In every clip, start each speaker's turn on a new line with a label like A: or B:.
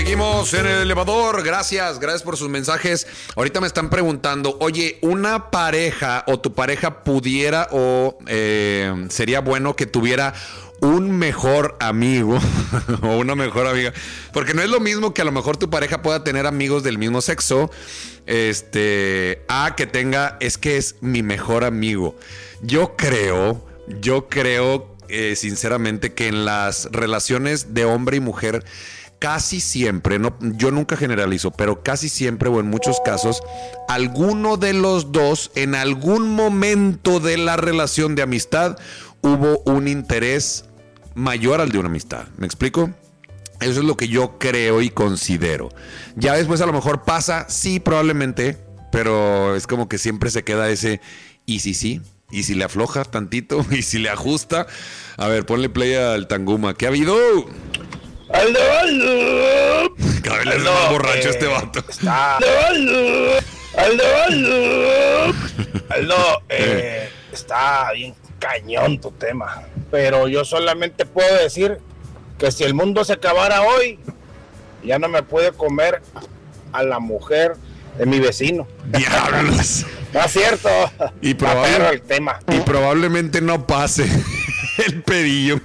A: Seguimos en el elevador. Gracias por sus mensajes. Ahorita me están preguntando, oye, ¿una pareja o tu pareja pudiera o sería bueno que tuviera un mejor amigo o una mejor amiga? Porque no es lo mismo que a lo mejor tu pareja pueda tener amigos del mismo sexo, a que tenga, es que es mi mejor amigo. Yo creo sinceramente que en las relaciones de hombre y mujer casi siempre, no, yo nunca generalizo, pero casi siempre o en muchos casos, alguno de los dos en algún momento de la relación de amistad hubo un interés mayor al de una amistad. ¿Me explico? Eso es lo que yo creo y considero. Ya después a lo mejor pasa, sí, probablemente, pero es como que siempre se queda ese ¿y si sí? ¿Y si le afloja tantito? ¿Y si le ajusta? A ver, ponle play al Tanguma. ¿Qué ha habido?
B: ¡Aldo!
A: Cada vez es más borracho este vato.
B: Aldo, está bien cañón tu tema. Pero yo solamente puedo decir que si el mundo se acabara hoy, ya no me puede comer a la mujer de mi vecino.
A: ¡Diablos!
B: No es cierto.
A: Y probablemente no pase el pedillo.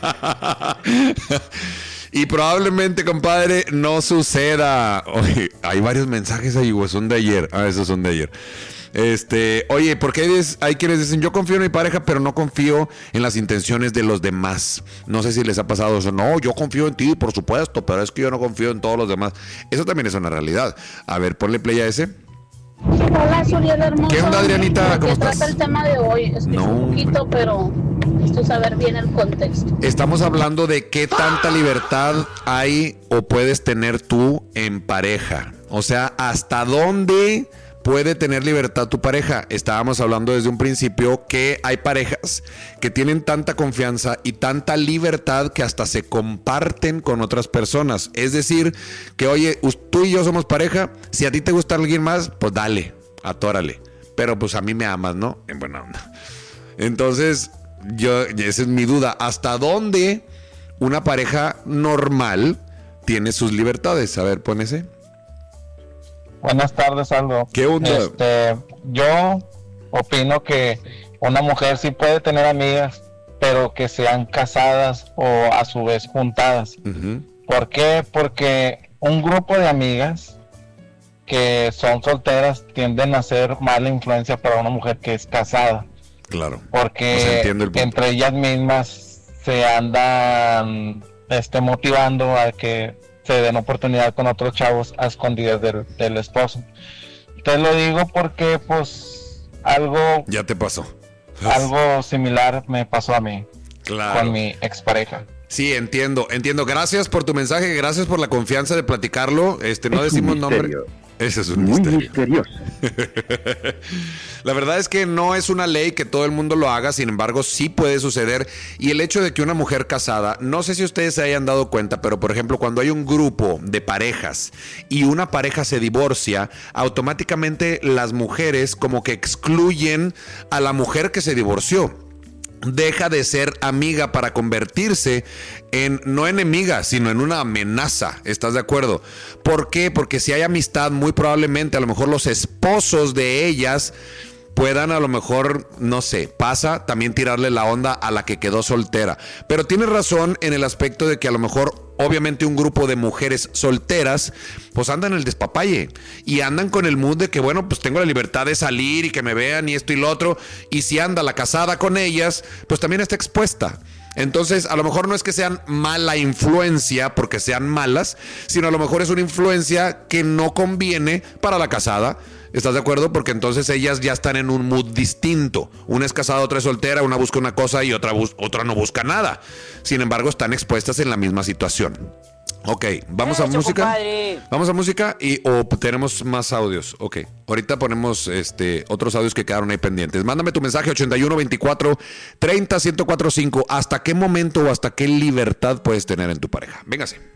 A: Y probablemente, compadre, no suceda. Oye, hay varios mensajes ahí, güey, son de ayer. Esos son de ayer. Oye, ¿por qué hay quienes dicen yo confío en mi pareja, pero no confío en las intenciones de los demás? No sé si les ha pasado eso. No, yo confío en ti, por supuesto, pero es que yo no confío en todos los demás. Eso también es una realidad. A ver, ponle play a ese.
C: Hola, Suriel hermoso.
A: ¿Qué onda, Adrianita? ¿Cómo estás?
C: ¿Qué trata el tema de hoy? Escucho un poquito, pero necesito saber bien el contexto.
A: Estamos hablando de qué tanta libertad hay o puedes tener tú en pareja. O sea, ¿hasta dónde puede tener libertad tu pareja? Estábamos hablando desde un principio que hay parejas que tienen tanta confianza y tanta libertad que hasta se comparten con otras personas. Es decir, que oye, tú y yo somos pareja, si a ti te gusta alguien más, pues dale, atórale. Pero pues a mí me amas, ¿no? En buena onda. Entonces, esa es mi duda. ¿Hasta dónde una pareja normal tiene sus libertades? A ver, pon ese.
D: Buenas tardes, Aldo.
A: ¿Qué onda?
D: Yo opino que una mujer sí puede tener amigas, pero que sean casadas o a su vez juntadas.
A: Uh-huh.
D: ¿Por qué? Porque un grupo de amigas que son solteras tienden a ser mala influencia para una mujer que es casada.
A: Claro.
D: Porque entre ellas mismas se andan motivando a que se den oportunidad con otros chavos a escondidas del esposo. Te lo digo porque pues algo
A: ya te pasó.
D: Algo similar me pasó a mí.
A: Claro.
D: Con mi expareja.
A: Sí, entiendo. Gracias por tu mensaje, gracias por la confianza de platicarlo. No decimos nombre. Ese es un misterio.
E: Misterioso.
A: La verdad es que no es una ley que todo el mundo lo haga, sin embargo sí puede suceder. Y el hecho de que una mujer casada, no sé si ustedes se hayan dado cuenta, pero por ejemplo cuando hay un grupo de parejas y una pareja se divorcia, automáticamente las mujeres como que excluyen a la mujer que se divorció. Deja de ser amiga para convertirse en, no enemiga, sino en una amenaza. ¿Estás de acuerdo? ¿Por qué? Porque si hay amistad, muy probablemente a lo mejor los esposos de ellas puedan a lo mejor, no sé, pasa también tirarle la onda a la que quedó soltera. Pero tienes razón en el aspecto de que a lo mejor obviamente un grupo de mujeres solteras pues andan en el despapalle y andan con el mood de que bueno, pues tengo la libertad de salir y que me vean y esto y lo otro, y si anda la casada con ellas pues también está expuesta. Entonces a lo mejor no es que sean mala influencia porque sean malas, sino a lo mejor es una influencia que no conviene para la casada. ¿Estás de acuerdo? Porque entonces ellas ya están en un mood distinto. Una es casada, otra es soltera, una busca una cosa y otra no busca nada. Sin embargo, están expuestas en la misma situación. Ok, vamos a música. Compadre. Vamos a música o tenemos más audios. Ok, ahorita ponemos otros audios que quedaron ahí pendientes. Mándame tu mensaje 81 24 30 1045. ¿Hasta qué momento o hasta qué libertad puedes tener en tu pareja? Véngase.